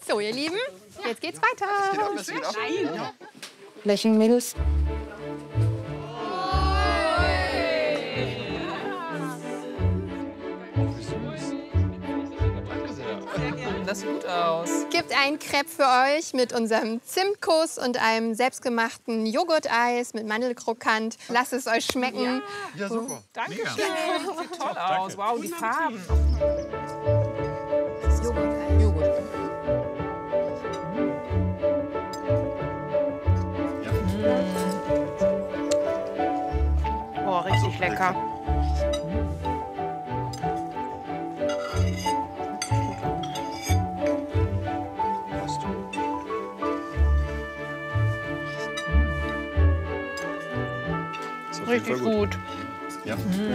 So, ihr Lieben, jetzt geht's weiter. Lächeln, Mädels. Das sieht gut aus. Es gibt ein Crepe für euch mit unserem Zimtkuss und einem selbstgemachten Joghurteis mit Mandelkrokant. Lasst es euch schmecken. Ja, super. Dankeschön. Sieht toll aus. Wow, die Farben. Joghurt. Oh, richtig lecker. Richtig gut. Ja.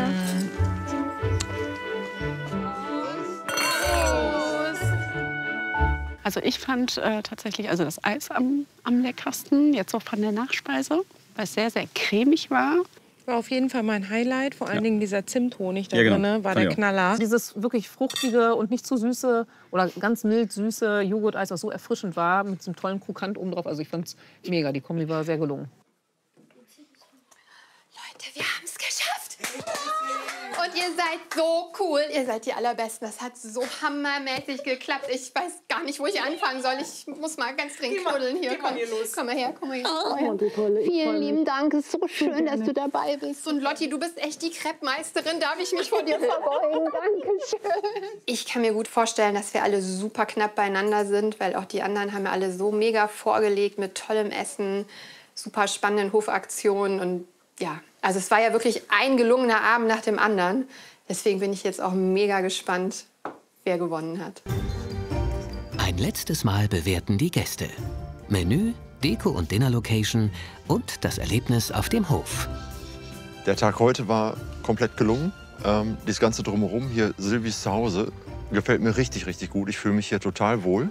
Also ich fand tatsächlich das Eis am leckersten, jetzt auch von der Nachspeise, weil es sehr, sehr cremig war. War auf jeden Fall mein Highlight. Vor allen Dingen dieser Zimthonig da genau. drin war der Knaller. Dieses wirklich fruchtige und nicht zu süße oder ganz mild süße Joghurt-Eis, das so erfrischend war, mit diesem tollen Krokant oben drauf. Also ich fand's mega, die Kombi war sehr gelungen. Leute, wir haben es geschafft. Und ihr seid so cool. Ihr seid die Allerbesten. Das hat so hammermäßig geklappt. Ich weiß gar nicht, wo ich anfangen soll. Ich muss mal ganz dringend knuddeln hier. Komm mal her, komm mal her. Vielen lieben Dank. Es ist so schön, dass du dabei bist. Und Lotti, du bist echt die Crepe-Meisterin. Darf ich mich vor dir verbeugen? Dankeschön. Ich kann mir gut vorstellen, dass wir alle super knapp beieinander sind, weil auch die anderen haben ja alle so mega vorgelegt mit tollem Essen, super spannenden Hofaktionen und ja, also es war ja wirklich ein gelungener Abend nach dem anderen. Deswegen bin ich jetzt auch mega gespannt, wer gewonnen hat. Ein letztes Mal bewerten die Gäste. Menü, Deko und Dinner-Location und das Erlebnis auf dem Hof. Der Tag heute war komplett gelungen. Das Ganze drumherum, hier Silvis Zuhause, gefällt mir richtig, richtig gut. Ich fühle mich hier total wohl.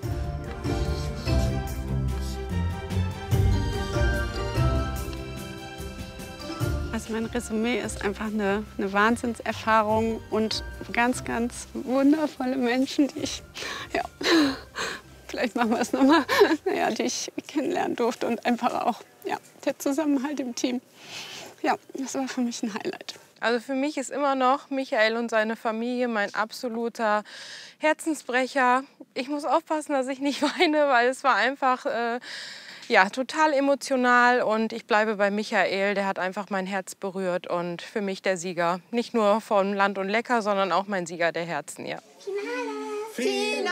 Also mein Resümee ist einfach eine Wahnsinnserfahrung und ganz, ganz wundervolle Menschen, die ich, vielleicht machen wir es nochmal, die ich kennenlernen durfte und einfach auch, der Zusammenhalt im Team. Ja, das war für mich ein Highlight. Also für mich ist immer noch Michael und seine Familie mein absoluter Herzensbrecher. Ich muss aufpassen, dass ich nicht weine, weil es war einfach total emotional. Und ich bleibe bei Michael, der hat einfach mein Herz berührt und für mich der Sieger. Nicht nur von Land und Lecker, sondern auch mein Sieger der Herzen, ja. Finale!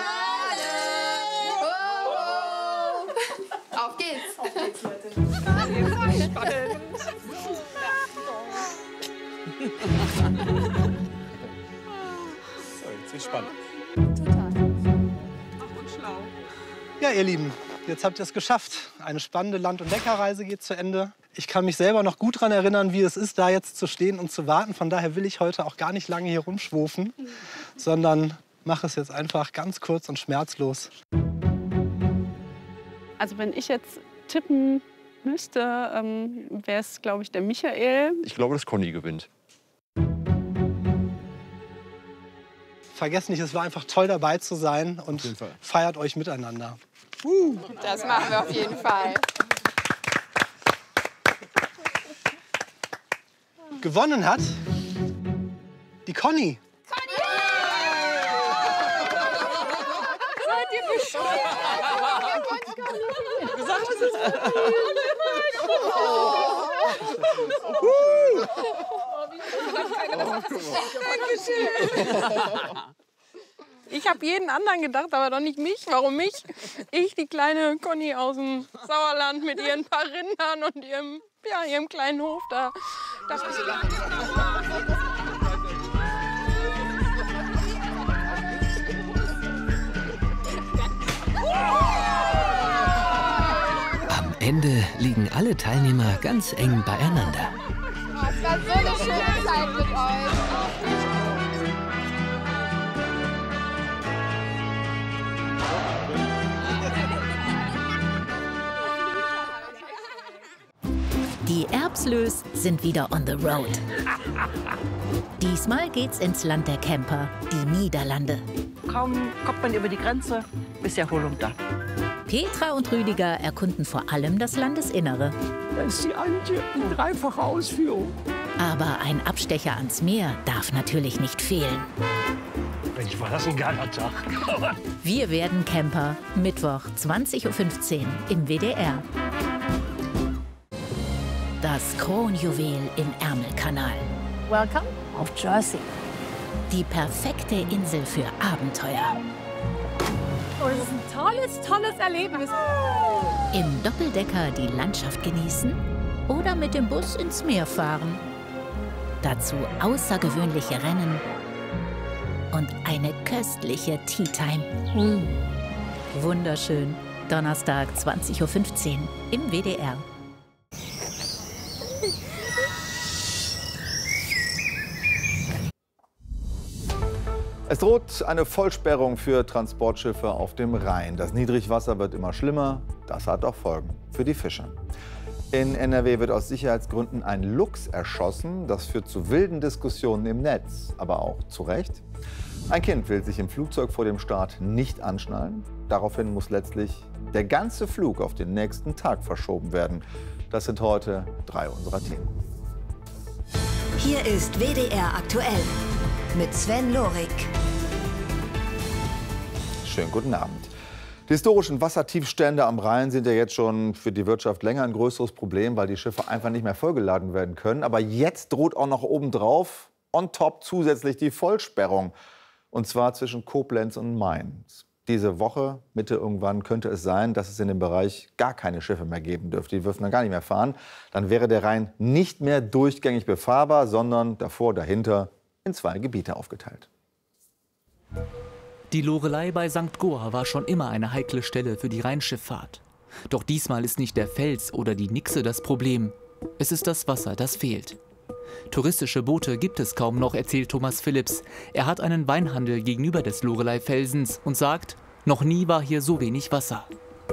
Oh, oh. Auf geht's! Auf geht's, Leute. So, jetzt wird's spannend. Total. Ja, ihr Lieben, jetzt habt ihr es geschafft. Eine spannende Land- und Leckerreise geht zu Ende. Ich kann mich selber noch gut daran erinnern, wie es ist, da jetzt zu stehen und zu warten. Von daher will ich heute auch gar nicht lange hier rumschwufen, sondern mache es jetzt einfach ganz kurz und schmerzlos. Also wenn ich jetzt tippen müsste, wäre es, glaube ich, der Michael. Ich glaube, dass Conny gewinnt. Vergesst nicht, es war einfach toll dabei zu sein und feiert euch miteinander. Das machen wir auf jeden Fall. Gewonnen hat die Conny. Seid ihr bescheuert? Ich habe jeden anderen gedacht, aber doch nicht mich. Warum mich? Ich, die kleine Conny aus dem Sauerland mit ihren paar Rindern und ihrem kleinen Hof da. Am Ende liegen alle Teilnehmer ganz eng beieinander. Es war so eine schöne Zeit mit euch. Die Erbslös sind wieder on the road. Diesmal geht's ins Land der Camper, die Niederlande. kaum kommt man über die Grenze, ist Erholung da. Petra und Rüdiger erkunden vor allem das Landesinnere. Da ist die Antje in dreifacher Ausführung. Aber ein Abstecher ans Meer darf natürlich nicht fehlen. Ich war das ein geiler Tag. Wir werden Camper. Mittwoch, 20:15 Uhr im WDR. Das Kronjuwel im Ärmelkanal. Welcome auf Jersey. Die perfekte Insel für Abenteuer. Oh, das ist ein tolles Erlebnis. Im Doppeldecker die Landschaft genießen oder mit dem Bus ins Meer fahren. Dazu außergewöhnliche Rennen und eine köstliche Tea Time. Wunderschön. Donnerstag, 20:15 Uhr im WDR. Es droht eine Vollsperrung für Transportschiffe auf dem Rhein. Das Niedrigwasser wird immer schlimmer. Das hat auch Folgen für die Fischer. In NRW wird aus Sicherheitsgründen ein Luchs erschossen. Das führt zu wilden Diskussionen im Netz, aber auch zu Recht. Ein Kind will sich im Flugzeug vor dem Start nicht anschnallen. Daraufhin muss letztlich der ganze Flug auf den nächsten Tag verschoben werden. Das sind heute 3 unserer Themen. Hier ist WDR aktuell mit Sven Lorik. Schönen guten Abend. Die historischen Wassertiefstände am Rhein sind ja jetzt schon für die Wirtschaft länger ein größeres Problem, weil die Schiffe einfach nicht mehr vollgeladen werden können. Aber jetzt droht auch noch obendrauf, on top, zusätzlich die Vollsperrung. Und zwar zwischen Koblenz und Mainz. Diese Woche, Mitte irgendwann, könnte es sein, dass es in dem Bereich gar keine Schiffe mehr geben dürfte. Die dürfen dann gar nicht mehr fahren. Dann wäre der Rhein nicht mehr durchgängig befahrbar, sondern davor, dahinter in 2 Gebiete aufgeteilt. Die Loreley bei St. Goar war schon immer eine heikle Stelle für die Rheinschifffahrt. Doch diesmal ist nicht der Fels oder die Nixe das Problem. Es ist das Wasser, das fehlt. Touristische Boote gibt es kaum noch, erzählt Thomas Phillips. Er hat einen Weinhandel gegenüber des Loreley-Felsens und sagt, noch nie war hier so wenig Wasser.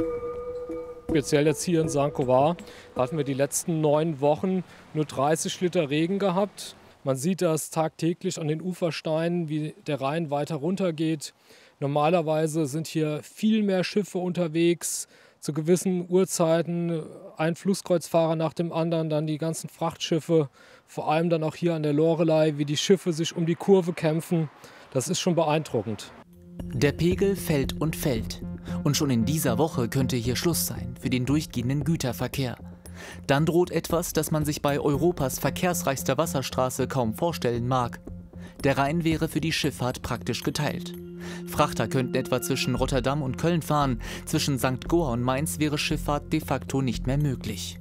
Speziell jetzt hier in St. Goar hatten wir die letzten 9 Wochen nur 30 Liter Regen gehabt. Man sieht das tagtäglich an den Ufersteinen, wie der Rhein weiter runtergeht. Normalerweise sind hier viel mehr Schiffe unterwegs, zu gewissen Uhrzeiten ein Flusskreuzfahrer nach dem anderen, dann die ganzen Frachtschiffe, vor allem dann auch hier an der Loreley, wie die Schiffe sich um die Kurve kämpfen. Das ist schon beeindruckend. Der Pegel fällt und fällt. Und schon in dieser Woche könnte hier Schluss sein für den durchgehenden Güterverkehr. Dann droht etwas, das man sich bei Europas verkehrsreichster Wasserstraße kaum vorstellen mag. Der Rhein wäre für die Schifffahrt praktisch geteilt. Frachter könnten etwa zwischen Rotterdam und Köln fahren. Zwischen St. Goar und Mainz wäre Schifffahrt de facto nicht mehr möglich.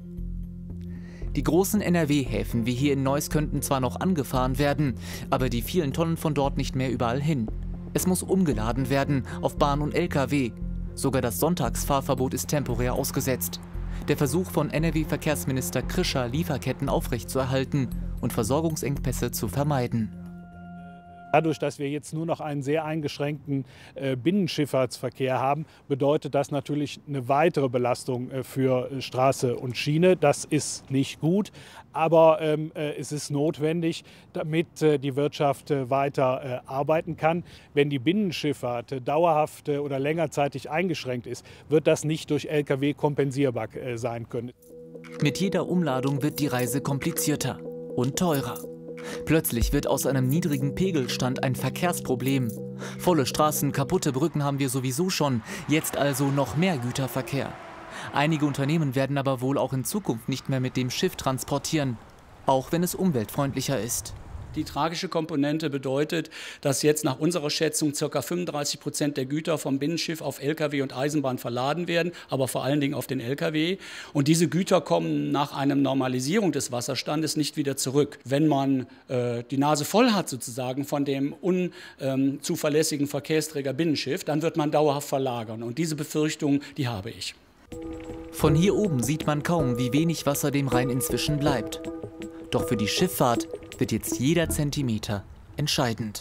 Die großen NRW-Häfen wie hier in Neuss könnten zwar noch angefahren werden, aber die vielen Tonnen von dort nicht mehr überall hin. Es muss umgeladen werden auf Bahn und LKW. Sogar das Sonntagsfahrverbot ist temporär ausgesetzt. Der Versuch von NRW-Verkehrsminister Krischer, Lieferketten aufrechtzuerhalten und Versorgungsengpässe zu vermeiden. Dadurch, dass wir jetzt nur noch einen sehr eingeschränkten Binnenschifffahrtsverkehr haben, bedeutet das natürlich eine weitere Belastung für Straße und Schiene. Das ist nicht gut, aber es ist notwendig, damit die Wirtschaft weiter arbeiten kann. Wenn die Binnenschifffahrt dauerhaft oder längerzeitig eingeschränkt ist, wird das nicht durch Lkw kompensierbar sein können. Mit jeder Umladung wird die Reise komplizierter und teurer. Plötzlich wird aus einem niedrigen Pegelstand ein Verkehrsproblem. Volle Straßen, kaputte Brücken haben wir sowieso schon, jetzt also noch mehr Güterverkehr. Einige Unternehmen werden aber wohl auch in Zukunft nicht mehr mit dem Schiff transportieren, auch wenn es umweltfreundlicher ist. Die tragische Komponente bedeutet, dass jetzt nach unserer Schätzung ca. 35% der Güter vom Binnenschiff auf Lkw und Eisenbahn verladen werden, aber vor allen Dingen auf den Lkw. Und diese Güter kommen nach einer Normalisierung des Wasserstandes nicht wieder zurück. Wenn man die Nase voll hat sozusagen von dem unzuverlässigen Verkehrsträger Binnenschiff, dann wird man dauerhaft verlagern. Und diese Befürchtung, die habe ich. Von hier oben sieht man kaum, wie wenig Wasser dem Rhein inzwischen bleibt. Doch für die Schifffahrt wird jetzt jeder Zentimeter entscheidend.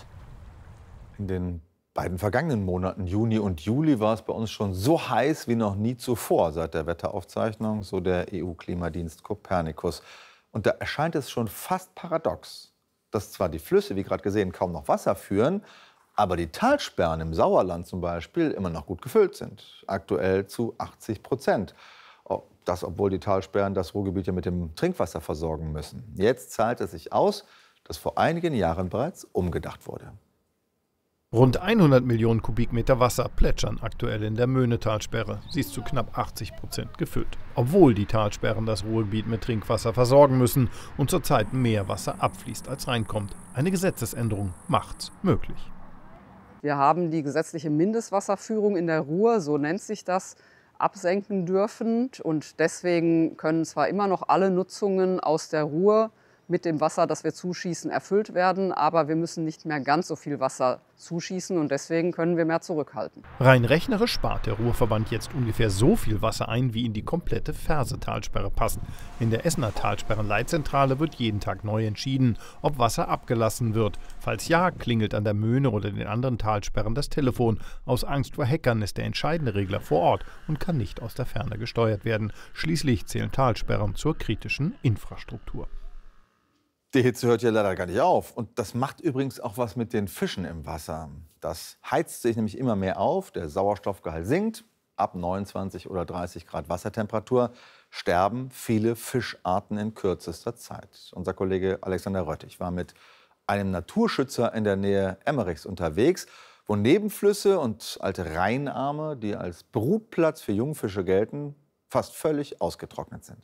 In den beiden vergangenen Monaten, Juni und Juli, war es bei uns schon so heiß wie noch nie zuvor seit der Wetteraufzeichnung, so der EU-Klimadienst Copernicus. Und da erscheint es schon fast paradox, dass zwar die Flüsse, wie gerade gesehen, kaum noch Wasser führen, aber die Talsperren im Sauerland zum Beispiel immer noch gut gefüllt sind. Aktuell zu 80%. Das, obwohl die Talsperren das Ruhrgebiet ja mit dem Trinkwasser versorgen müssen. Jetzt zahlt es sich aus, dass vor einigen Jahren bereits umgedacht wurde. Rund 100 Millionen Kubikmeter Wasser plätschern aktuell in der Möhne-Talsperre. Sie ist zu knapp 80% gefüllt. Obwohl die Talsperren das Ruhrgebiet mit Trinkwasser versorgen müssen und zurzeit mehr Wasser abfließt als reinkommt. Eine Gesetzesänderung macht's möglich. Wir haben die gesetzliche Mindestwasserführung in der Ruhr, so nennt sich das, absenken dürfen. Und deswegen können zwar immer noch alle Nutzungen aus der Ruhr mit dem Wasser, das wir zuschießen, erfüllt werden. Aber wir müssen nicht mehr ganz so viel Wasser zuschießen und deswegen können wir mehr zurückhalten. Rein rechnerisch spart der Ruhrverband jetzt ungefähr so viel Wasser ein, wie in die komplette Ferse-Talsperre passt. In der Essener Talsperrenleitzentrale wird jeden Tag neu entschieden, ob Wasser abgelassen wird. Falls ja, klingelt an der Möhne oder den anderen Talsperren das Telefon. Aus Angst vor Hackern ist der entscheidende Regler vor Ort und kann nicht aus der Ferne gesteuert werden. Schließlich zählen Talsperren zur kritischen Infrastruktur. Die Hitze hört ja leider gar nicht auf. Und das macht übrigens auch was mit den Fischen im Wasser. Das heizt sich nämlich immer mehr auf, der Sauerstoffgehalt sinkt. Ab 29 oder 30 Grad Wassertemperatur sterben viele Fischarten in kürzester Zeit. Unser Kollege Alexander Röttich war mit einem Naturschützer in der Nähe Emmerichs unterwegs, wo Nebenflüsse und alte Rheinarme, die als Brutplatz für Jungfische gelten, fast völlig ausgetrocknet sind.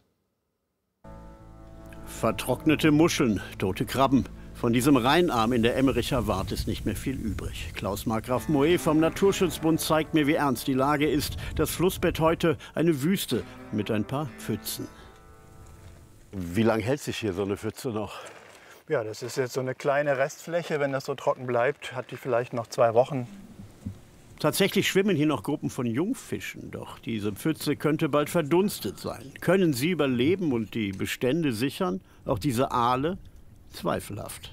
Vertrocknete Muscheln, tote Krabben. Von diesem Rheinarm in der Emmericher Wart ist nicht mehr viel übrig. Klaus Markgraf Moe vom Naturschutzbund zeigt mir, wie ernst die Lage ist. Das Flussbett heute eine Wüste mit ein paar Pfützen. Wie lange hält sich hier so eine Pfütze noch? Ja, das ist jetzt so eine kleine Restfläche. Wenn das so trocken bleibt, hat die vielleicht noch 2 Wochen. Tatsächlich schwimmen hier noch Gruppen von Jungfischen, doch diese Pfütze könnte bald verdunstet sein. Können sie überleben und die Bestände sichern? Auch diese Aale? Zweifelhaft.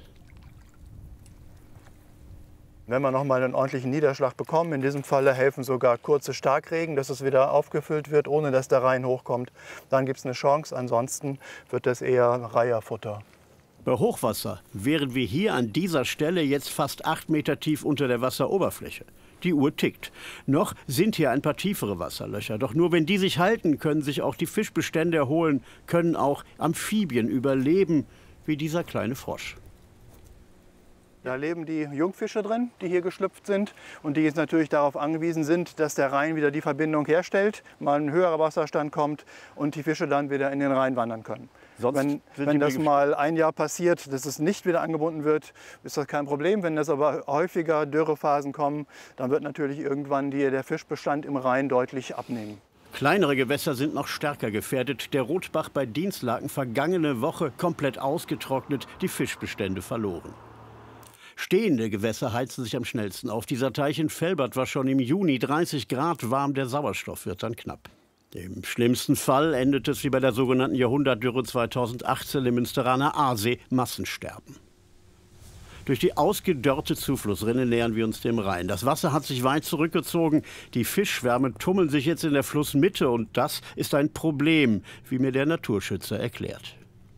Wenn wir noch mal einen ordentlichen Niederschlag bekommen, in diesem Falle helfen sogar kurze Starkregen, dass es wieder aufgefüllt wird, ohne dass der Rhein hochkommt. Dann gibt es eine Chance, ansonsten wird das eher Reiherfutter. Bei Hochwasser wären wir hier an dieser Stelle jetzt fast 8 Meter tief unter der Wasseroberfläche. Die Uhr tickt. Noch sind hier ein paar tiefere Wasserlöcher. Doch nur wenn die sich halten, können sich auch die Fischbestände erholen, können auch Amphibien überleben, wie dieser kleine Frosch. Da leben die Jungfische drin, die hier geschlüpft sind und die jetzt natürlich darauf angewiesen sind, dass der Rhein wieder die Verbindung herstellt, mal ein höherer Wasserstand kommt und die Fische dann wieder in den Rhein wandern können. Wenn das mal ein Jahr passiert, dass es nicht wieder angebunden wird, ist das kein Problem. Wenn das aber häufiger Dürrephasen kommen, dann wird natürlich irgendwann der Fischbestand im Rhein deutlich abnehmen. Kleinere Gewässer sind noch stärker gefährdet. Der Rotbach bei Dinslaken vergangene Woche komplett ausgetrocknet, die Fischbestände verloren. Stehende Gewässer heizen sich am schnellsten auf. Dieser Teich in Velbert war schon im Juni 30 Grad warm, der Sauerstoff wird dann knapp. Im schlimmsten Fall endet es wie bei der sogenannten Jahrhundertdürre 2018 im Münsteraner Aasee, Massensterben. Durch die ausgedörrte Zuflussrinne nähern wir uns dem Rhein. Das Wasser hat sich weit zurückgezogen. Die Fischschwärme tummeln sich jetzt in der Flussmitte und das ist ein Problem, wie mir der Naturschützer erklärt.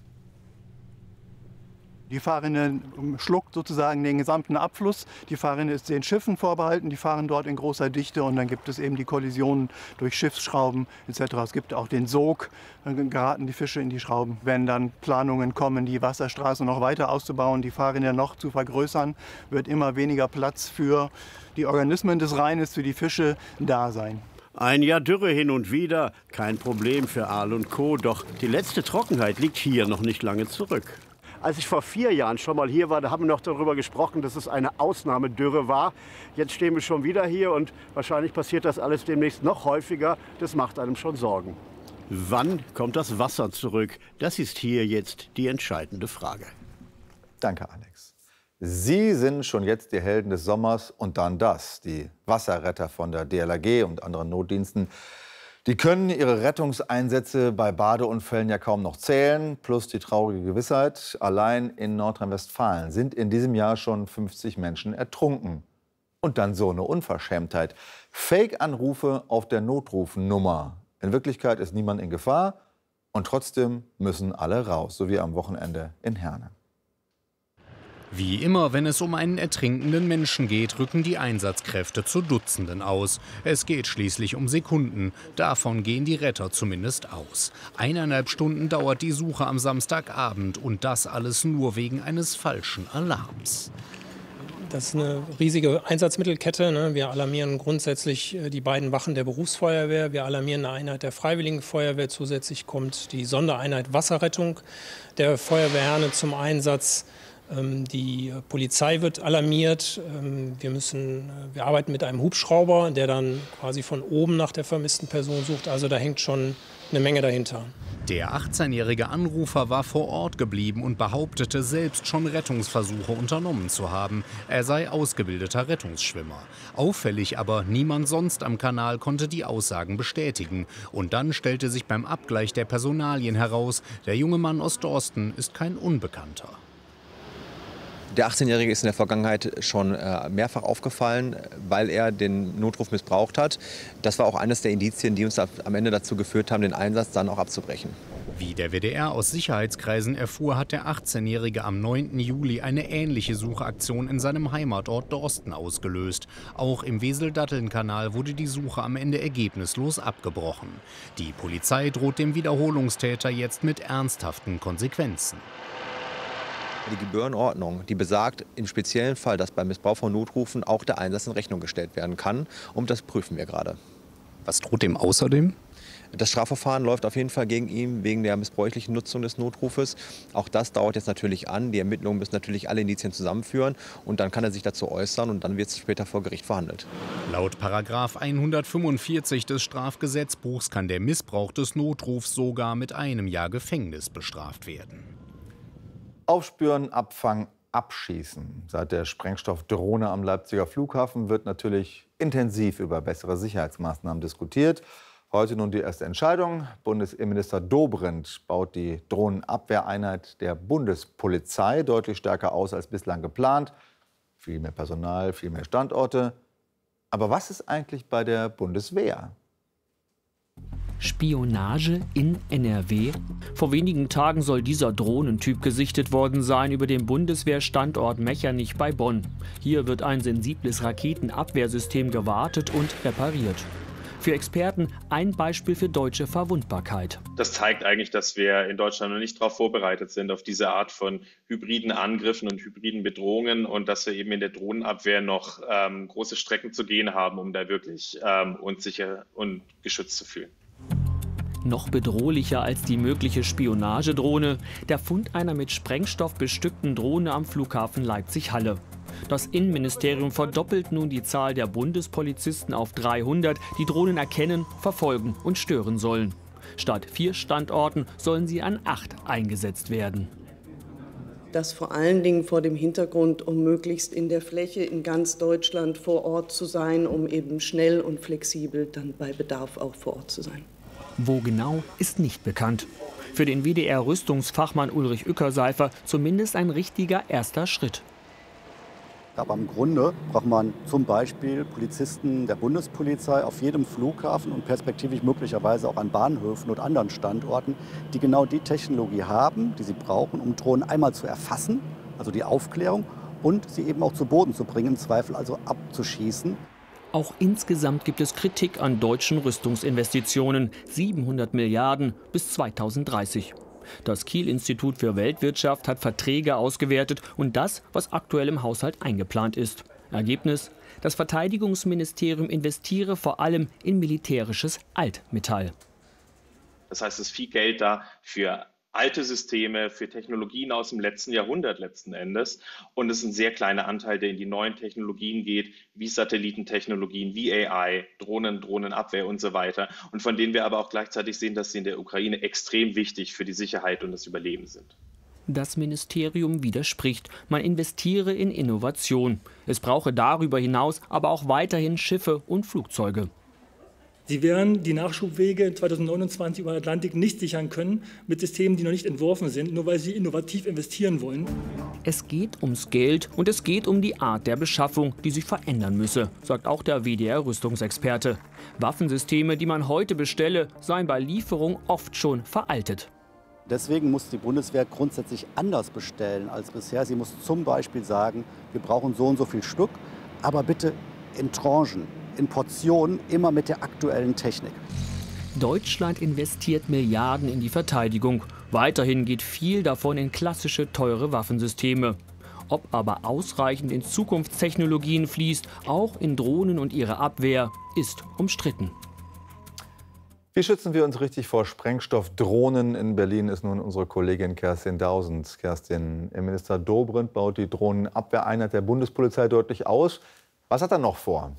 Die Fahrrinne schluckt sozusagen den gesamten Abfluss. Die Fahrrinne ist den Schiffen vorbehalten, die fahren dort in großer Dichte und dann gibt es eben die Kollisionen durch Schiffsschrauben etc. Es gibt auch den Sog, dann geraten die Fische in die Schrauben. Wenn dann Planungen kommen, die Wasserstraße noch weiter auszubauen, die Fahrrinne noch zu vergrößern, wird immer weniger Platz für die Organismen des Rheines, für die Fische da sein. Ein Jahr Dürre hin und wieder, kein Problem für Aal und Co. Doch die letzte Trockenheit liegt hier noch nicht lange zurück. Als ich vor 4 Jahren schon mal hier war, da haben wir noch darüber gesprochen, dass es eine Ausnahmedürre war. Jetzt stehen wir schon wieder hier und wahrscheinlich passiert das alles demnächst noch häufiger. Das macht einem schon Sorgen. Wann kommt das Wasser zurück? Das ist hier jetzt die entscheidende Frage. Danke, Alex. Sie sind schon jetzt die Helden des Sommers und dann das. Die Wasserretter von der DLRG und anderen Notdiensten. Die können ihre Rettungseinsätze bei Badeunfällen ja kaum noch zählen, plus die traurige Gewissheit, allein in Nordrhein-Westfalen sind in diesem Jahr schon 50 Menschen ertrunken. Und dann so eine Unverschämtheit. Fake-Anrufe auf der Notrufnummer. In Wirklichkeit ist niemand in Gefahr und trotzdem müssen alle raus, so wie am Wochenende in Herne. Wie immer, wenn es um einen ertrinkenden Menschen geht, rücken die Einsatzkräfte zu Dutzenden aus. Es geht schließlich um Sekunden. Davon gehen die Retter zumindest aus. 1,5 Stunden dauert die Suche am Samstagabend und das alles nur wegen eines falschen Alarms. Das ist eine riesige Einsatzmittelkette. Wir alarmieren grundsätzlich die beiden Wachen der Berufsfeuerwehr. Wir alarmieren eine Einheit der Freiwilligen Feuerwehr. Zusätzlich kommt die Sondereinheit Wasserrettung der Feuerwehrherne zum Einsatz. Die Polizei wird alarmiert. Wir arbeiten mit einem Hubschrauber, der dann quasi von oben nach der vermissten Person sucht. Also da hängt schon eine Menge dahinter. Der 18-jährige Anrufer war vor Ort geblieben und behauptete selbst schon Rettungsversuche unternommen zu haben. Er sei ausgebildeter Rettungsschwimmer. Auffällig aber, niemand sonst am Kanal konnte die Aussagen bestätigen. Und dann stellte sich beim Abgleich der Personalien heraus, der junge Mann aus Dorsten ist kein Unbekannter. Der 18-Jährige ist in der Vergangenheit schon mehrfach aufgefallen, weil er den Notruf missbraucht hat. Das war auch eines der Indizien, die uns am Ende dazu geführt haben, den Einsatz dann auch abzubrechen. Wie der WDR aus Sicherheitskreisen erfuhr, hat der 18-Jährige am 9. Juli eine ähnliche Suchaktion in seinem Heimatort Dorsten ausgelöst. Auch im Wesel-Datteln-Kanal wurde die Suche am Ende ergebnislos abgebrochen. Die Polizei droht dem Wiederholungstäter jetzt mit ernsthaften Konsequenzen. Die Gebührenordnung, die besagt im speziellen Fall, dass beim Missbrauch von Notrufen auch der Einsatz in Rechnung gestellt werden kann. Und das prüfen wir gerade. Was droht dem außerdem? Das Strafverfahren läuft auf jeden Fall gegen ihn wegen der missbräuchlichen Nutzung des Notrufes. Auch das dauert jetzt natürlich an. Die Ermittlungen müssen natürlich alle Indizien zusammenführen. Und dann kann er sich dazu äußern und dann wird es später vor Gericht verhandelt. Laut § 145 des Strafgesetzbuchs kann der Missbrauch des Notrufs sogar mit 1 Jahr Gefängnis bestraft werden. Aufspüren, abfangen, abschießen. Seit der Sprengstoffdrohne am Leipziger Flughafen wird natürlich intensiv über bessere Sicherheitsmaßnahmen diskutiert. Heute nun die erste Entscheidung. Bundesinnenminister Dobrindt baut die Drohnenabwehreinheit der Bundespolizei deutlich stärker aus als bislang geplant. Viel mehr Personal, viel mehr Standorte. Aber was ist eigentlich bei der Bundeswehr? Spionage in NRW? Vor wenigen Tagen soll dieser Drohnentyp gesichtet worden sein über dem Bundeswehrstandort Mechernich bei Bonn. Hier wird ein sensibles Raketenabwehrsystem gewartet und repariert. Für Experten ein Beispiel für deutsche Verwundbarkeit. Das zeigt eigentlich, dass wir in Deutschland noch nicht darauf vorbereitet sind, auf diese Art von hybriden Angriffen und hybriden Bedrohungen und dass wir eben in der Drohnenabwehr noch große Strecken zu gehen haben, um da wirklich uns sicher und geschützt zu fühlen. Noch bedrohlicher als die mögliche Spionagedrohne, der Fund einer mit Sprengstoff bestückten Drohne am Flughafen Leipzig-Halle. Das Innenministerium verdoppelt nun die Zahl der Bundespolizisten auf 300, die Drohnen erkennen, verfolgen und stören sollen. Statt 4 Standorten sollen sie an 8 eingesetzt werden. Das vor allen Dingen vor dem Hintergrund, um möglichst in der Fläche in ganz Deutschland vor Ort zu sein, um eben schnell und flexibel dann bei Bedarf auch vor Ort zu sein. Wo genau, ist nicht bekannt. Für den WDR-Rüstungsfachmann Ulrich Ueckerseifer zumindest ein richtiger erster Schritt. Aber im Grunde braucht man zum Beispiel Polizisten der Bundespolizei auf jedem Flughafen und perspektivisch möglicherweise auch an Bahnhöfen und anderen Standorten, die genau die Technologie haben, die sie brauchen, um Drohnen einmal zu erfassen, also die Aufklärung, und sie eben auch zu Boden zu bringen, im Zweifel also abzuschießen. Auch insgesamt gibt es Kritik an deutschen Rüstungsinvestitionen. 700 Milliarden bis 2030. Das Kiel-Institut für Weltwirtschaft hat Verträge ausgewertet und das, was aktuell im Haushalt eingeplant ist. Ergebnis: Das Verteidigungsministerium investiere vor allem in militärisches Altmetall. Das heißt, es ist viel Geld da für alte Systeme, für Technologien aus dem letzten Jahrhundert letzten Endes. Und es ist ein sehr kleiner Anteil, der in die neuen Technologien geht, wie Satellitentechnologien, wie AI, Drohnen, Drohnenabwehr und so weiter. Und von denen wir aber auch gleichzeitig sehen, dass sie in der Ukraine extrem wichtig für die Sicherheit und das Überleben sind. Das Ministerium widerspricht. Man investiere in Innovation. Es brauche darüber hinaus aber auch weiterhin Schiffe und Flugzeuge. Sie werden die Nachschubwege 2029 über den Atlantik nicht sichern können mit Systemen, die noch nicht entworfen sind, nur weil sie innovativ investieren wollen. Es geht ums Geld und es geht um die Art der Beschaffung, die sich verändern müsse, sagt auch der WDR-Rüstungsexperte. Waffensysteme, die man heute bestelle, seien bei Lieferung oft schon veraltet. Deswegen muss die Bundeswehr grundsätzlich anders bestellen als bisher. Sie muss zum Beispiel sagen, wir brauchen so und so viel Stück, aber bitte in Tranchen, in Portionen, immer mit der aktuellen Technik. Deutschland investiert Milliarden in die Verteidigung. Weiterhin geht viel davon in klassische, teure Waffensysteme. Ob aber ausreichend in Zukunftstechnologien fließt, auch in Drohnen und ihre Abwehr, ist umstritten. Wie schützen wir uns richtig vor Sprengstoffdrohnen? In Berlin ist nun unsere Kollegin Kerstin Dausend. Kerstin, Innenminister Dobrindt baut die Drohnenabwehreinheit der Bundespolizei deutlich aus. Was hat er noch vor?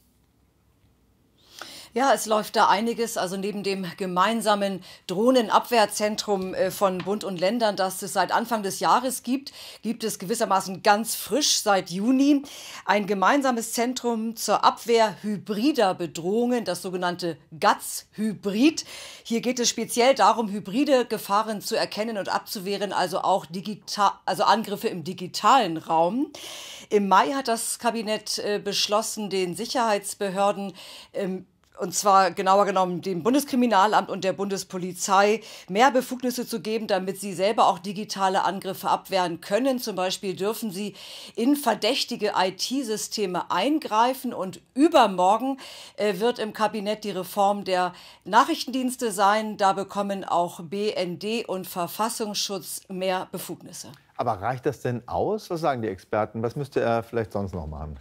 Ja, es läuft da einiges. Also neben dem gemeinsamen Drohnenabwehrzentrum von Bund und Ländern, das es seit Anfang des Jahres gibt, gibt es gewissermaßen ganz frisch seit Juni ein gemeinsames Zentrum zur Abwehr hybrider Bedrohungen, das sogenannte GATS-Hybrid. Hier geht es speziell darum, hybride Gefahren zu erkennen und abzuwehren, also auch Angriffe im digitalen Raum. Im Mai hat das Kabinett beschlossen, den Sicherheitsbehörden und zwar genauer genommen dem Bundeskriminalamt und der Bundespolizei mehr Befugnisse zu geben, damit sie selber auch digitale Angriffe abwehren können. Zum Beispiel dürfen sie in verdächtige IT-Systeme eingreifen. Und übermorgen wird im Kabinett die Reform der Nachrichtendienste sein. Da bekommen auch BND und Verfassungsschutz mehr Befugnisse. Aber reicht das denn aus? Was sagen die Experten? Was müsste er vielleicht sonst noch machen?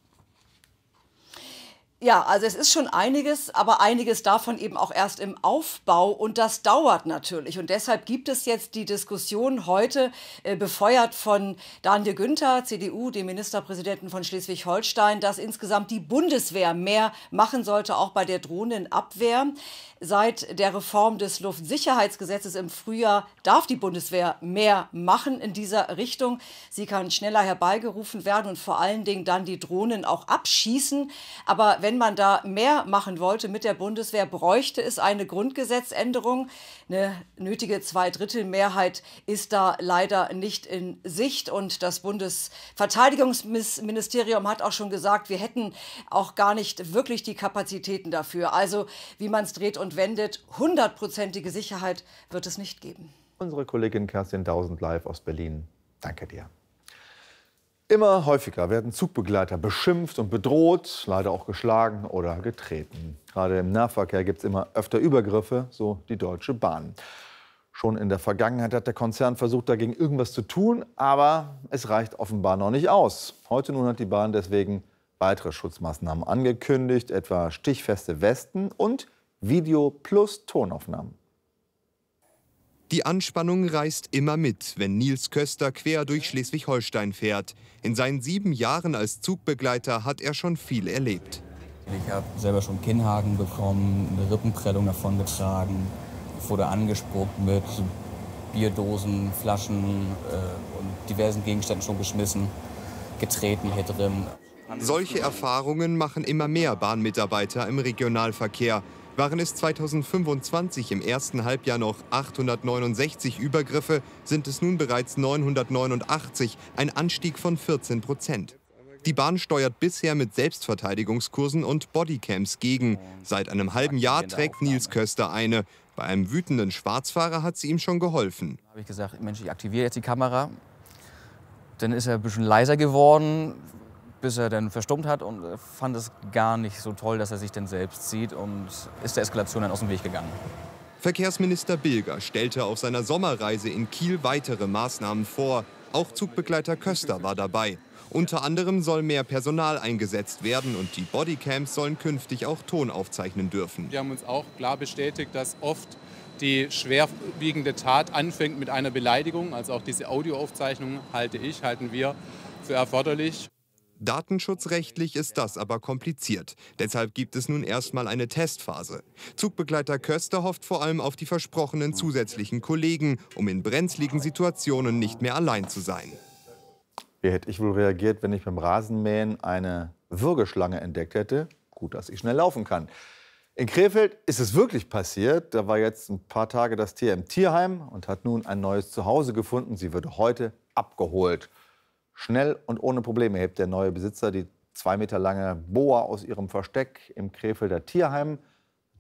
Ja, also es ist schon einiges, aber einiges davon eben auch erst im Aufbau und das dauert natürlich. Und deshalb gibt es jetzt die Diskussion heute, befeuert von Daniel Günther, CDU, dem Ministerpräsidenten von Schleswig-Holstein, dass insgesamt die Bundeswehr mehr machen sollte, auch bei der Drohnenabwehr. Seit der Reform des Luftsicherheitsgesetzes im Frühjahr darf die Bundeswehr mehr machen in dieser Richtung. Sie kann schneller herbeigerufen werden und vor allen Dingen dann die Drohnen auch abschießen. Aber wenn man da mehr machen wollte mit der Bundeswehr, bräuchte es eine Grundgesetzänderung. Eine nötige Zweidrittelmehrheit ist da leider nicht in Sicht. Und das Bundesverteidigungsministerium hat auch schon gesagt, wir hätten auch gar nicht wirklich die Kapazitäten dafür. Also wie man es dreht und wendet, 100%ige Sicherheit wird es nicht geben. Unsere Kollegin Kerstin Dausend live aus Berlin. Danke dir. Immer häufiger werden Zugbegleiter beschimpft und bedroht, leider auch geschlagen oder getreten. Gerade im Nahverkehr gibt es immer öfter Übergriffe, so die Deutsche Bahn. Schon in der Vergangenheit hat der Konzern versucht, dagegen irgendwas zu tun, aber es reicht offenbar noch nicht aus. Heute nun hat die Bahn deswegen weitere Schutzmaßnahmen angekündigt, etwa stichfeste Westen und Video plus Tonaufnahmen. Die Anspannung reißt immer mit, wenn Nils Köster quer durch Schleswig-Holstein fährt. In seinen 7 Jahren als Zugbegleiter hat er schon viel erlebt. Ich habe selber schon Kinnhaken bekommen, eine Rippenprellung davongetragen, wurde angespuckt mit Bierdosen, Flaschen und diversen Gegenständen schon geschmissen, getreten hier drin. Solche Erfahrungen machen immer mehr Bahnmitarbeiter im Regionalverkehr. Waren es 2025 im ersten Halbjahr noch 869 Übergriffe, sind es nun bereits 989, ein Anstieg von 14%. Die Bahn steuert bisher mit Selbstverteidigungskursen und Bodycams gegen. Seit einem halben Jahr trägt Nils Köster eine. Bei einem wütenden Schwarzfahrer hat sie ihm schon geholfen. Da habe ich gesagt, Mensch, ich aktiviere jetzt die Kamera. Dann ist er ein bisschen leiser geworden, bis er dann verstummt hat und fand es gar nicht so toll, dass er sich denn selbst sieht und ist der Eskalation dann aus dem Weg gegangen. Verkehrsminister Bilger stellte auf seiner Sommerreise in Kiel weitere Maßnahmen vor. Auch Zugbegleiter Köster war dabei. Unter anderem soll mehr Personal eingesetzt werden und die Bodycams sollen künftig auch Ton aufzeichnen dürfen. Wir haben uns auch klar bestätigt, dass oft die schwerwiegende Tat anfängt mit einer Beleidigung. Also auch diese Audioaufzeichnung halten wir für erforderlich. Datenschutzrechtlich ist das aber kompliziert. Deshalb gibt es nun erstmal eine Testphase. Zugbegleiter Köster hofft vor allem auf die versprochenen zusätzlichen Kollegen, um in brenzligen Situationen nicht mehr allein zu sein. Wie hätte ich wohl reagiert, wenn ich beim Rasenmähen eine Würgeschlange entdeckt hätte? Gut, dass ich schnell laufen kann. In Krefeld ist es wirklich passiert. Da war jetzt ein paar Tage das Tier im Tierheim und hat nun ein neues Zuhause gefunden. Sie wird heute abgeholt. Schnell und ohne Probleme hebt der neue Besitzer die 2 Meter lange Boa aus ihrem Versteck im Krefelder Tierheim.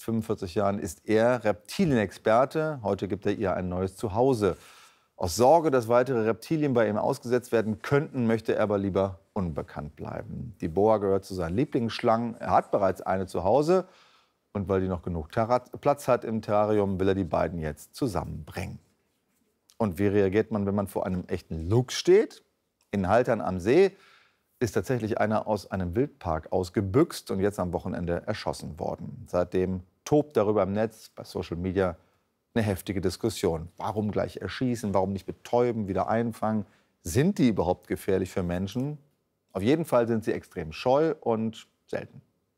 45 Jahren ist er Reptilienexperte. Heute gibt er ihr ein neues Zuhause. Aus Sorge, dass weitere Reptilien bei ihm ausgesetzt werden könnten, möchte er aber lieber unbekannt bleiben. Die Boa gehört zu seinen Lieblingsschlangen. Er hat bereits eine zu Hause. Und weil die noch genug Platz hat im Terrarium, will er die beiden jetzt zusammenbringen. Und wie reagiert man, wenn man vor einem echten Luchs steht? In Haltern am See ist tatsächlich einer aus einem Wildpark ausgebüxt und jetzt am Wochenende erschossen worden. Seitdem tobt darüber im Netz, bei Social Media, eine heftige Diskussion. Warum gleich erschießen? Warum nicht betäuben, wieder einfangen? Sind die überhaupt gefährlich für Menschen? Auf jeden Fall sind sie extrem scheu und selten.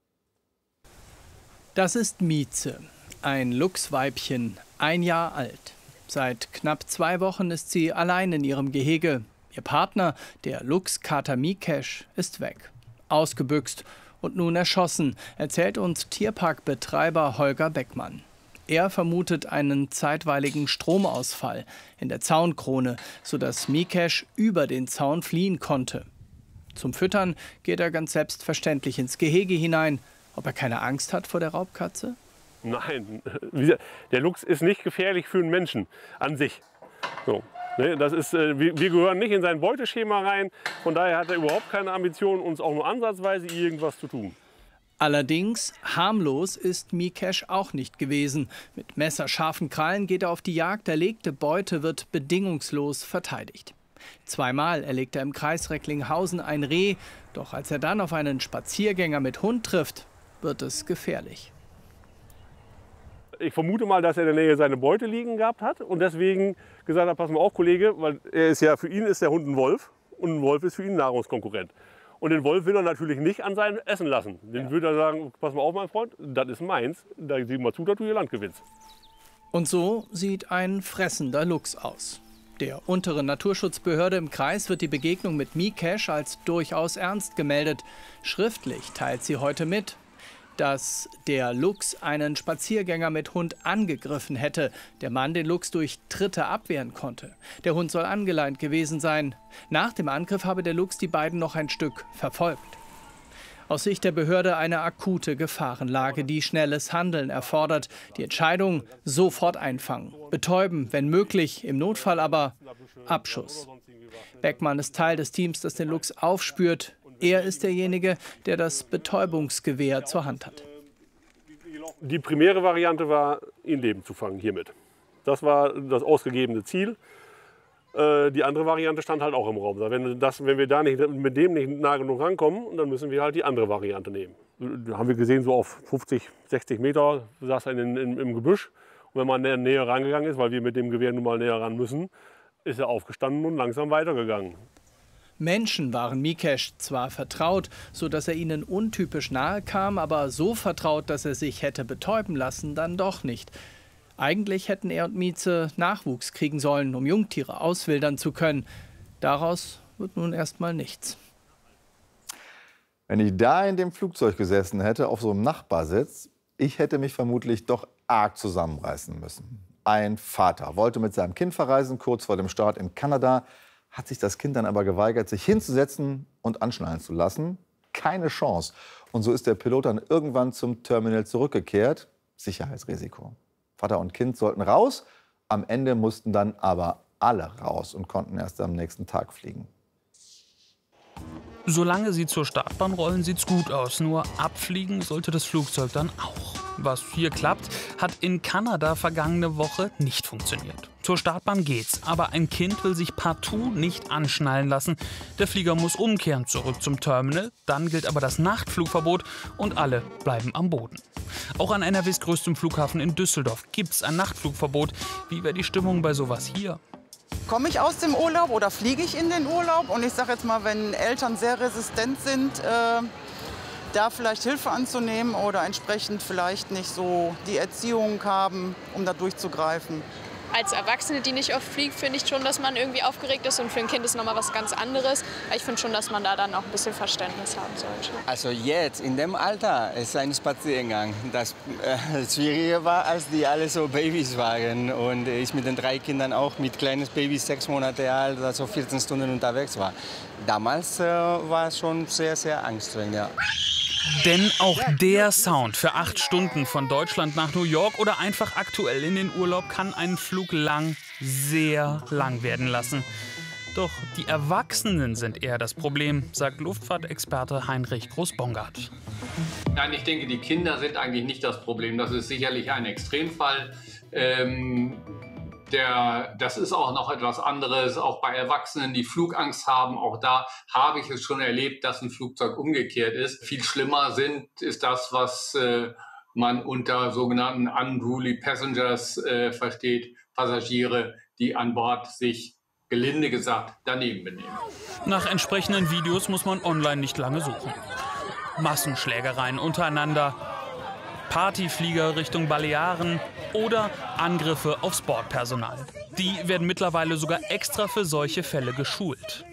Das ist Mieze, ein Luchsweibchen, 1 Jahr alt. Seit knapp 2 Wochen ist sie allein in ihrem Gehege. Ihr Partner, der Luchskater Mikesh, ist weg. Ausgebüxt und nun erschossen, erzählt uns Tierparkbetreiber Holger Beckmann. Er vermutet einen zeitweiligen Stromausfall in der Zaunkrone, sodass Mikesh über den Zaun fliehen konnte. Zum Füttern geht er ganz selbstverständlich ins Gehege hinein. Ob er keine Angst hat vor der Raubkatze? Nein, der Luchs ist nicht gefährlich für einen Menschen an sich. So, ne, das ist, wir gehören nicht in sein Beuteschema rein. Von daher hat er überhaupt keine Ambition, uns auch nur ansatzweise irgendwas zu tun. Allerdings harmlos ist Mikesh auch nicht gewesen. Mit messerscharfen Krallen geht er auf die Jagd. Erlegte Beute wird bedingungslos verteidigt. 2-mal erlegt er im Kreis Recklinghausen ein Reh. Doch als er dann auf einen Spaziergänger mit Hund trifft, wird es gefährlich. Ich vermute mal, dass er in der Nähe seine Beute liegen gehabt hat und deswegen gesagt hat, pass mal auf, Kollege, weil für ihn ist der Hund ein Wolf und ein Wolf ist für ihn ein Nahrungskonkurrent. Und den Wolf will er natürlich nicht an sein Essen lassen. Den würde er sagen, pass mal auf, mein Freund, das ist meins, da sieh mal zu, dass du ihr Land gewinnst. Und so sieht ein fressender Luchs aus. Der unteren Naturschutzbehörde im Kreis wird die Begegnung mit Mikesh als durchaus ernst gemeldet. Schriftlich teilt sie heute mit, dass der Luchs einen Spaziergänger mit Hund angegriffen hätte. Der Mann den Luchs durch Tritte abwehren konnte. Der Hund soll angeleint gewesen sein. Nach dem Angriff habe der Luchs die beiden noch ein Stück verfolgt. Aus Sicht der Behörde eine akute Gefahrenlage, die schnelles Handeln erfordert. Die Entscheidung: sofort einfangen, betäuben, wenn möglich, im Notfall aber Abschuss. Beckmann ist Teil des Teams, das den Luchs aufspürt. Er ist derjenige, der das Betäubungsgewehr zur Hand hat. Die primäre Variante war, ihn lebend zu fangen hiermit. Das war das ausgegebene Ziel. Die andere Variante stand halt auch im Raum. Wenn wir da mit dem nicht nah genug rankommen, dann müssen wir halt die andere Variante nehmen. Da haben wir gesehen, so auf 50, 60 Meter saß er im Gebüsch. Und wenn man näher rangegangen ist, weil wir mit dem Gewehr nun mal näher ran müssen, ist er aufgestanden und langsam weitergegangen. Menschen waren Mikesh zwar vertraut, sodass er ihnen untypisch nahe kam, aber so vertraut, dass er sich hätte betäuben lassen, dann doch nicht. Eigentlich hätten er und Mieze Nachwuchs kriegen sollen, um Jungtiere auswildern zu können. Daraus wird nun erstmal nichts. Wenn ich da in dem Flugzeug gesessen hätte, auf so einem Nachbarsitz, ich hätte mich vermutlich doch arg zusammenreißen müssen. Ein Vater wollte mit seinem Kind verreisen, kurz vor dem Start in Kanada, hat sich das Kind dann aber geweigert, sich hinzusetzen und anschnallen zu lassen. Keine Chance. Und so ist der Pilot dann irgendwann zum Terminal zurückgekehrt. Sicherheitsrisiko. Vater und Kind sollten raus. Am Ende mussten dann aber alle raus und konnten erst am nächsten Tag fliegen. Solange sie zur Startbahn rollen, sieht's gut aus. Nur abfliegen sollte das Flugzeug dann auch. Was hier klappt, hat in Kanada vergangene Woche nicht funktioniert. Zur Startbahn geht's, aber ein Kind will sich partout nicht anschnallen lassen. Der Flieger muss umkehren, zurück zum Terminal. Dann gilt aber das Nachtflugverbot und alle bleiben am Boden. Auch an NRWs größtem Flughafen in Düsseldorf gibt's ein Nachtflugverbot. Wie wäre die Stimmung bei sowas hier? Komme ich aus dem Urlaub oder fliege ich in den Urlaub? Und ich sage jetzt mal, wenn Eltern sehr resistent sind, da vielleicht Hilfe anzunehmen oder entsprechend vielleicht nicht so die Erziehung haben, um da durchzugreifen. Als Erwachsene, die nicht oft fliegt, finde ich schon, dass man irgendwie aufgeregt ist. Und für ein Kind ist nochmal was ganz anderes. Ich finde schon, dass man da dann auch ein bisschen Verständnis haben sollte. Also jetzt, in dem Alter, ist ein Spaziergang. Das Schwierige war, als die alle so Babys waren. Und ich mit den 3 Kindern auch, mit kleines Baby, 6 Monate alt, also 14 Stunden unterwegs war. Damals war es schon sehr, sehr anstrengend, ja. Denn auch der Sound für 8 Stunden von Deutschland nach New York oder einfach aktuell in den Urlaub kann einen Flug lang, sehr lang werden lassen. Doch die Erwachsenen sind eher das Problem, sagt Luftfahrtexperte Heinrich Groß-Bongard. Nein, ich denke, die Kinder sind eigentlich nicht das Problem. Das ist sicherlich ein Extremfall. Das ist auch noch etwas anderes, auch bei Erwachsenen, die Flugangst haben. Auch da habe ich es schon erlebt, dass ein Flugzeug umgekehrt ist. Viel schlimmer ist das, was man unter sogenannten unruly passengers versteht. Passagiere, die an Bord sich, gelinde gesagt, daneben benehmen. Nach entsprechenden Videos muss man online nicht lange suchen. Massenschlägereien untereinander, Partyflieger Richtung Balearen oder Angriffe aufs Bordpersonal. Die werden mittlerweile sogar extra für solche Fälle geschult.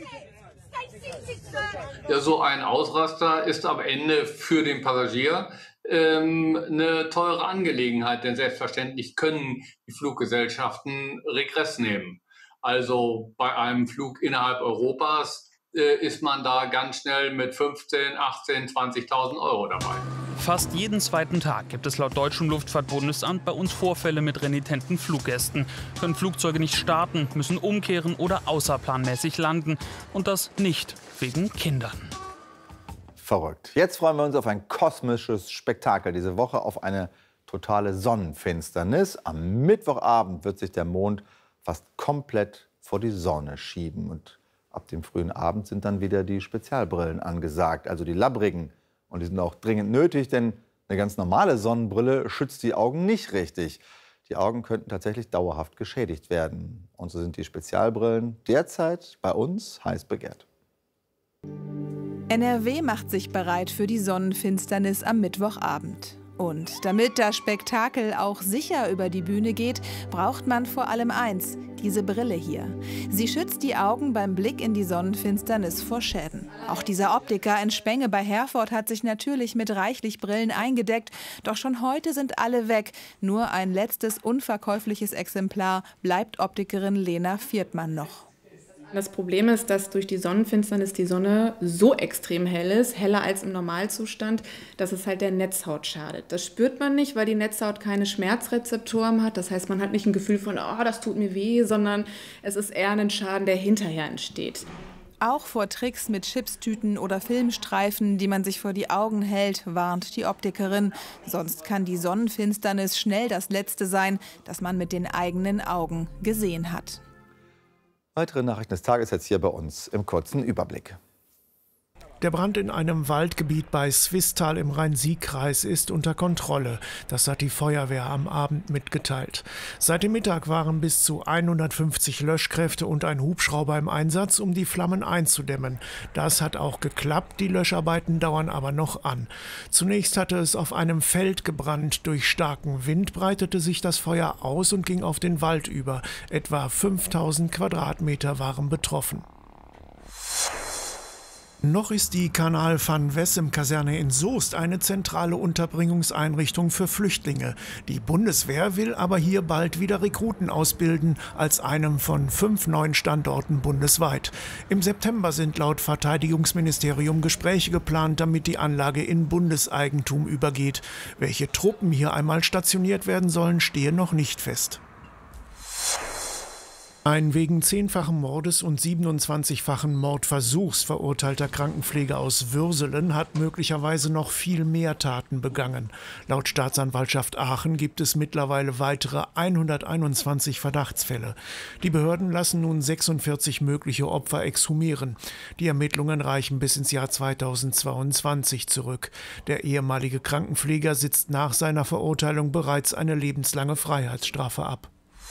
Ja, so ein Ausraster ist am Ende für den Passagier eine teure Angelegenheit, denn selbstverständlich können die Fluggesellschaften Regress nehmen. Also bei einem Flug innerhalb Europas ist man da ganz schnell mit 15.000, 18.000, 20.000 Euro dabei. Fast jeden zweiten Tag gibt es laut Deutschem Luftfahrtbundesamt bei uns Vorfälle mit renitenten Fluggästen. Können Flugzeuge nicht starten, müssen umkehren oder außerplanmäßig landen. Und das nicht wegen Kindern. Verrückt. Jetzt freuen wir uns auf ein kosmisches Spektakel. Diese Woche auf eine totale Sonnenfinsternis. Am Mittwochabend wird sich der Mond fast komplett vor die Sonne schieben. Und ab dem frühen Abend sind dann wieder die Spezialbrillen angesagt, also die labbrigen. Und die sind auch dringend nötig, denn eine ganz normale Sonnenbrille schützt die Augen nicht richtig. Die Augen könnten tatsächlich dauerhaft geschädigt werden. Und so sind die Spezialbrillen derzeit bei uns heiß begehrt. NRW macht sich bereit für die Sonnenfinsternis am Mittwochabend. Und damit das Spektakel auch sicher über die Bühne geht, braucht man vor allem eins, diese Brille hier. Sie schützt die Augen beim Blick in die Sonnenfinsternis vor Schäden. Auch dieser Optiker in Spenge bei Herford hat sich natürlich mit reichlich Brillen eingedeckt. Doch schon heute sind alle weg. Nur ein letztes unverkäufliches Exemplar bleibt Optikerin Lena Viertmann noch. Das Problem ist, dass durch die Sonnenfinsternis die Sonne so extrem hell ist, heller als im Normalzustand, dass es halt der Netzhaut schadet. Das spürt man nicht, weil die Netzhaut keine Schmerzrezeptoren hat. Das heißt, man hat nicht ein Gefühl von, oh, das tut mir weh, sondern es ist eher ein Schaden, der hinterher entsteht. Auch vor Tricks mit Chipstüten oder Filmstreifen, die man sich vor die Augen hält, warnt die Optikerin. Sonst kann die Sonnenfinsternis schnell das Letzte sein, das man mit den eigenen Augen gesehen hat. Weitere Nachrichten des Tages jetzt hier bei uns im kurzen Überblick. Der Brand in einem Waldgebiet bei Swisttal im Rhein-Sieg-Kreis ist unter Kontrolle. Das hat die Feuerwehr am Abend mitgeteilt. Seit dem Mittag waren bis zu 150 Löschkräfte und ein Hubschrauber im Einsatz, um die Flammen einzudämmen. Das hat auch geklappt, die Löscharbeiten dauern aber noch an. Zunächst hatte es auf einem Feld gebrannt. Durch starken Wind breitete sich das Feuer aus und ging auf den Wald über. Etwa 5000 Quadratmeter waren betroffen. Noch ist die Kanal van Wessem-Kaserne in Soest eine zentrale Unterbringungseinrichtung für Flüchtlinge. Die Bundeswehr will aber hier bald wieder Rekruten ausbilden, als einem von 5 neuen Standorten bundesweit. Im September sind laut Verteidigungsministerium Gespräche geplant, damit die Anlage in Bundeseigentum übergeht. Welche Truppen hier einmal stationiert werden sollen, stehe noch nicht fest. Ein wegen 10-fachen Mordes und 27-fachen Mordversuchs verurteilter Krankenpfleger aus Würselen hat möglicherweise noch viel mehr Taten begangen. Laut Staatsanwaltschaft Aachen gibt es mittlerweile weitere 121 Verdachtsfälle. Die Behörden lassen nun 46 mögliche Opfer exhumieren. Die Ermittlungen reichen bis ins Jahr 2022 zurück. Der ehemalige Krankenpfleger sitzt nach seiner Verurteilung bereits eine lebenslange Freiheitsstrafe ab.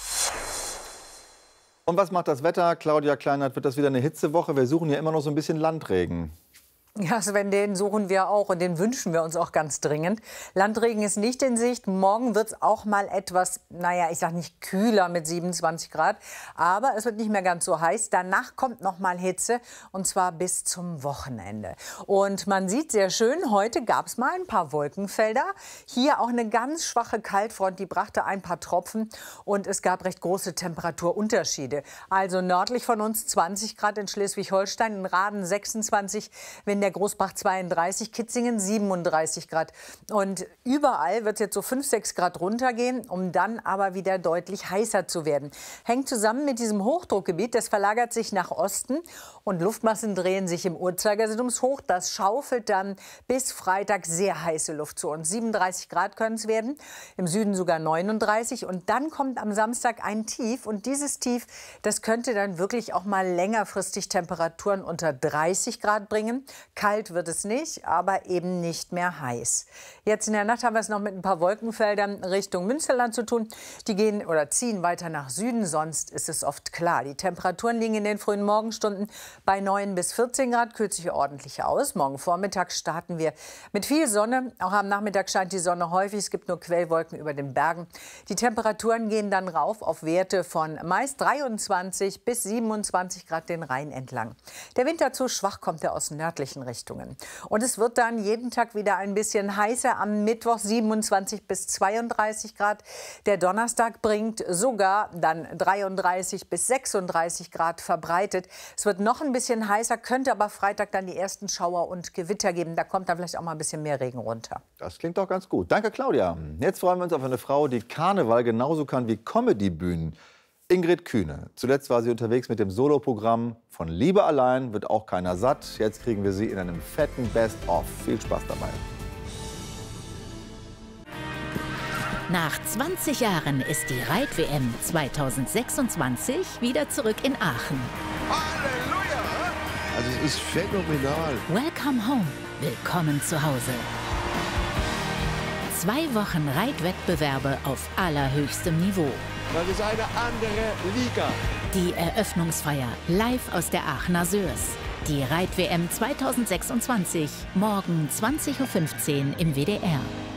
Und was macht das Wetter? Claudia Kleinert, wird das wieder eine Hitzewoche? Wir suchen ja immer noch so ein bisschen Landregen. Ja, Sven, den suchen wir auch und den wünschen wir uns auch ganz dringend. Landregen ist nicht in Sicht. Morgen wird es auch mal etwas, naja, ich sag nicht kühler mit 27 Grad. Aber es wird nicht mehr ganz so heiß. Danach kommt noch mal Hitze und zwar bis zum Wochenende. Und man sieht sehr schön, heute gab es mal ein paar Wolkenfelder. Hier auch eine ganz schwache Kaltfront, die brachte ein paar Tropfen. Und es gab recht große Temperaturunterschiede. Also nördlich von uns 20 Grad in Schleswig-Holstein, in Raden 26. Wenn in der Großbach 32, Kitzingen 37 Grad. Und überall wird es jetzt so 5, 6 Grad runtergehen, um dann aber wieder deutlich heißer zu werden. Hängt zusammen mit diesem Hochdruckgebiet, das verlagert sich nach Osten und Luftmassen drehen sich im Uhrzeigersinn ums Hoch. Das schaufelt dann bis Freitag sehr heiße Luft zu uns. 37 Grad können es werden, im Süden sogar 39. Und dann kommt am Samstag ein Tief. Und dieses Tief, das könnte dann wirklich auch mal längerfristig Temperaturen unter 30 Grad bringen. Kalt wird es nicht, aber eben nicht mehr heiß. Jetzt in der Nacht haben wir es noch mit ein paar Wolkenfeldern Richtung Münsterland zu tun. Die gehen oder ziehen weiter nach Süden, sonst ist es oft klar. Die Temperaturen liegen in den frühen Morgenstunden bei 9 bis 14 Grad, kühlt sich ordentlich aus. Morgen Vormittag starten wir mit viel Sonne. Auch am Nachmittag scheint die Sonne häufig, es gibt nur Quellwolken über den Bergen. Die Temperaturen gehen dann rauf auf Werte von meist 23 bis 27 Grad den Rhein entlang. Der Wind dazu schwach kommt er aus nördlichen Richtungen. Und es wird dann jeden Tag wieder ein bisschen heißer. Am Mittwoch 27 bis 32 Grad. Der Donnerstag bringt sogar dann 33 bis 36 Grad verbreitet. Es wird noch ein bisschen heißer, könnte aber Freitag dann die ersten Schauer und Gewitter geben. Da kommt dann vielleicht auch mal ein bisschen mehr Regen runter. Das klingt doch ganz gut. Danke, Claudia. Jetzt freuen wir uns auf eine Frau, die Karneval genauso kann wie Comedy-Bühnen. Ingrid Kühne. Zuletzt war sie unterwegs mit dem Soloprogramm Von Liebe allein wird auch keiner satt. Jetzt kriegen wir sie in einem fetten Best-of. Viel Spaß dabei. Nach 20 Jahren ist die Reit-WM 2026 wieder zurück in Aachen. Halleluja! Also es ist phänomenal. Welcome home. Willkommen zu Hause. 2 Wochen Reitwettbewerbe auf allerhöchstem Niveau. Das ist eine andere Liga. Die Eröffnungsfeier live aus der Aachener Sörs. Die Reit-WM 2026, morgen 20:15 Uhr im WDR.